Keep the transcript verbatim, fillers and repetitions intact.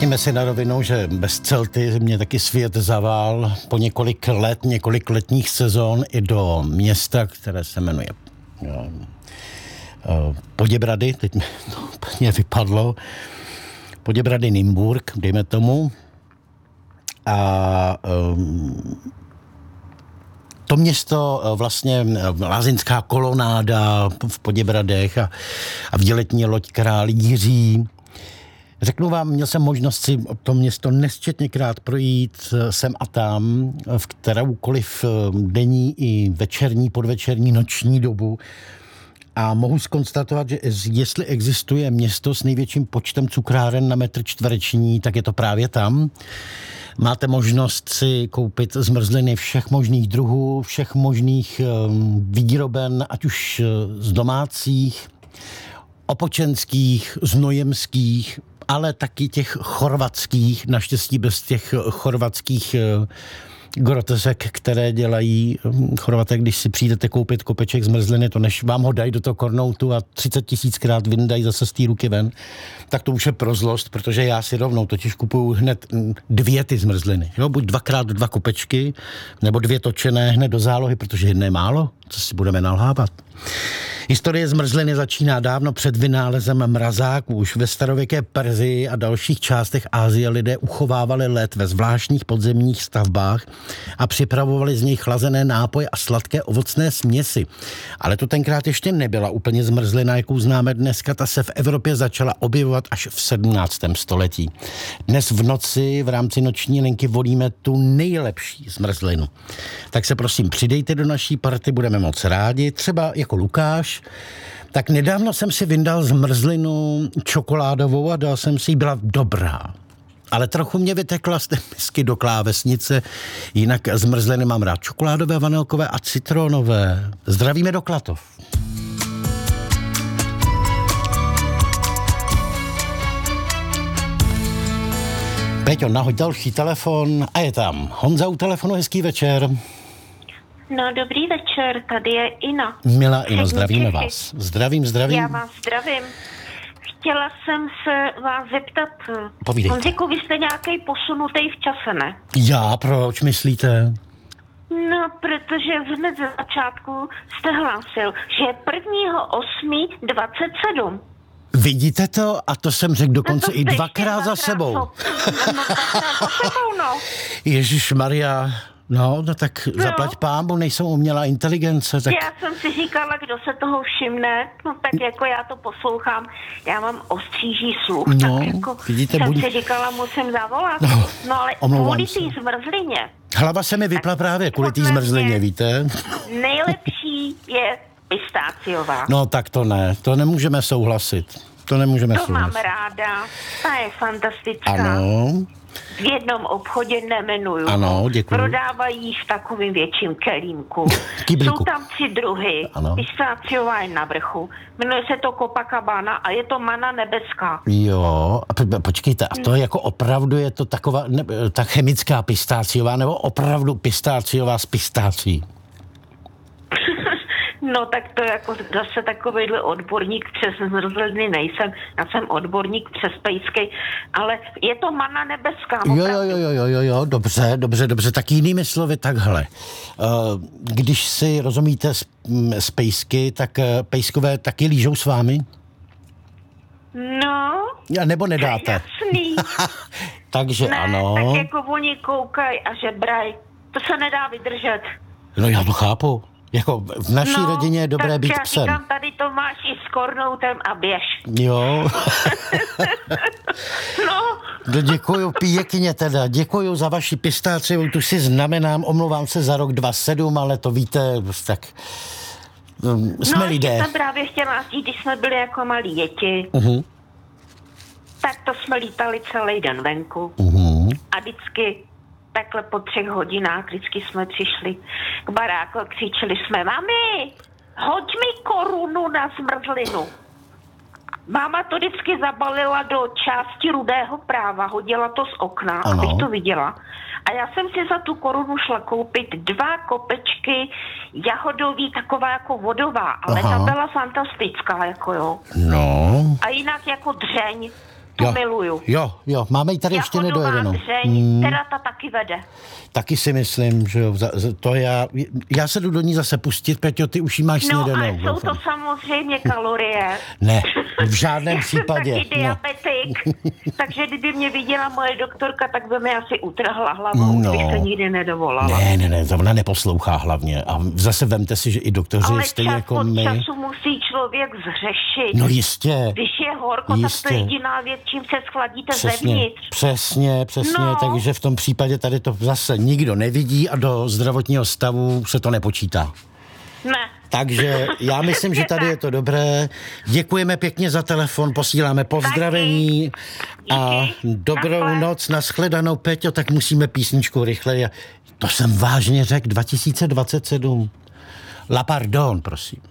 Řekněme si na rovinu, že bez Celty mě taky svět zavál po několik let, několik letních sezon i do města, které se jmenuje jo, Poděbrady, teď mi to úplně vypadlo, Poděbrady Nymburk, dejme tomu. A um, to město vlastně lázeňská kolonáda v Poděbradech a, a vděletní loď král Jiří. Řeknu vám, měl jsem možnost si to město nesčetněkrát projít sem a tam v kteroukoliv denní i večerní, podvečerní, noční dobu. A mohu zkonstatovat, že jestli existuje město s největším počtem cukráren na metr čtvereční, tak je to právě tam. Máte možnost si koupit zmrzliny všech možných druhů, všech možných výroben, ať už z domácích, opočenských, znojemských, ale taky těch chorvatských, naštěstí bez těch chorvatských grotesek, které dělají Chorvaté, když si přijdete koupit kopeček zmrzliny, to než vám ho dají do toho kornoutu a třicet tisíckrát vyndají zase z té ruky ven, tak to už je pro zlost, protože já si rovnou totiž kupuju hned dvě ty zmrzliny. Jo? Buď dvakrát dva kopečky, nebo dvě točené hned do zálohy, protože jedné je málo, co si budeme nalhávat. Historie zmrzliny začíná dávno před vynálezem mrazáků. Už ve starověké Persii a dalších částech Asie lidé uchovávali led ve zvláštních podzemních stavbách a připravovali z něj chlazené nápoje a sladké ovocné směsi. Ale to tenkrát ještě nebyla úplně zmrzlina, jakou známe dneska. Ta se v Evropě začala objevovat až v sedmnáctém století. Dnes v noci v rámci noční linky volíme tu nejlepší zmrzlinu. Tak se prosím přidejte do naší party, budeme moc rádi. Třeba jako Lukáš. Tak nedávno jsem si vyndal zmrzlinu čokoládovou a dal jsem si ji, byla dobrá. Ale trochu mě vytekla z té misky do klávesnice, jinak zmrzliny mám rád čokoládové, vanilkové a citronové. Zdravíme do Klatov. Peťo, nahoď další telefon a je tam. Honza u telefonu, hezký večer. No, dobrý večer, tady je Ina. Milá Ino, zdravíme vás. Zdravím, zdravím. Já vás zdravím. Chtěla jsem se vás zeptat. Povídejte. Honziku, vy jste nějaký posunutý v čase, ne? Já, proč myslíte? No, protože hned ze začátku jste hlásil, že prvního osmého dvacet sedm. Vidíte to? A to jsem řekl dokonce no to i dvakrát za sebou. No, dvakrát za sebou, no. Ježišmarja. No, no tak no. Zaplať pámbu, nejsou umělá inteligence. Tak... Já jsem si říkala, kdo se toho všimne, no tak jako já to poslouchám, já mám ostříží sluch, no, tak jako vidíte, jsem buď... si říkala, musím zavolat, no, no ale kvůli té zmrzlině. Hlava se mi vypla právě kvůli té zmrzlině, víte? Nejlepší je pistáciová. No tak to ne, to nemůžeme souhlasit. To nemůžeme to souhlasit. To mám ráda, ta je fantastická. Ano. V jednom obchodě nemenuju. Ano, děkuji. Prodávají v takovým větším kelímku. Kyblíku. Jsou tam tři druhy. Ano. Pistáciová je na vrchu. Jmenuje se to Copacabana a je to mana nebeská. Jo, a po, počkejte, a to jako opravdu je to taková, ne, ta chemická pistáciová, nebo opravdu pistáciová z pistácií? No tak to jako zase takovejhle odborník přes zmrzliny nejsem. Já jsem odborník přes pejskej, ale je to mana nebeská. Jo, jo, jo, jo, jo, jo, dobře, dobře, dobře, tak jinými slovy takhle. Když si rozumíte z, z pejsky, tak pejskové taky lížou s vámi? No. A nebo nedáte? Jasný. Takže ne, ano. Tak jako oni koukají a žebraj. To se nedá vydržet. No já to chápu. Jako v naší no, rodině je dobré být já psem. Říkám, tady to máš i s kornoutem a běž. Jo. no. no. Děkuju pěkně teda, děkuju za vaši pistáciovou, tu si znamenám, omlouvám se za rok dvacet sedm, ale to víte, tak um, jsme no, lidé. No, jsem právě chtěla říct, když jsme byli jako malí děti, uh-huh. tak to jsme lítali celý den venku. Uh-huh. A vždycky takhle po třech hodinách vždycky jsme přišli k baráku a křičeli jsme, mami, hoď mi korunu na zmrzlinu. Máma to vždycky zabalila do části Rudého práva, hodila to z okna, ano. Abych to viděla. A já jsem si za tu korunu šla koupit dva kopečky jahodový, taková jako vodová, ale Aha. ta byla fantastická, jako jo. No. A jinak jako dřeň. tu jo, miluju. Jo, jo, máme ji tady ještě Jahodu nedojedenou. Vácreň, Hmm. teda ta taky vede. Taky si myslím, že jo, za- za- to já, já se jdu do ní zase pustit, Peťo, ty už ji máš No, snědenou. ale jsou doufám. to samozřejmě kalorie. Ne, v žádném případě. Taky No. diabetik. Takže kdyby mě viděla moje doktorka, tak by mi asi utrhla hlavu, No. bych se nikdy nedovolala. Ne, ne, ne, to ona neposlouchá hlavně. A zase vemte si, že i doktoři Ale stejně čas jako od my. času musí člověk zřešit. No jistě. Když je horko, Jistě. tak to je jediná věc, čím se schladíte Přesně, zevnitř. přesně, přesně, No. takže v tom případě tady to zase nikdo nevidí a do zdravotního stavu se to nepočítá. Ne. Takže já myslím, že tady je to dobré. Děkujeme pěkně za telefon, posíláme pozdravení a Díky. dobrou Naschle. noc, nashledanou, Peťo, tak musíme písničku rychleji. To jsem vážně řekl, dva tisíce dvacet sedm. La pardon, prosím.